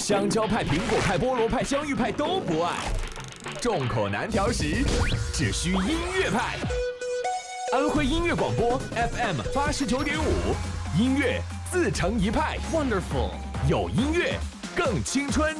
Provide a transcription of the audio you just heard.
香蕉派、苹果派、菠萝派、香芋派都不爱，众口难调时，只需音乐派。安徽音乐广播 FM 89.5，音乐自成一派 ，Wonderful，有音乐更青春。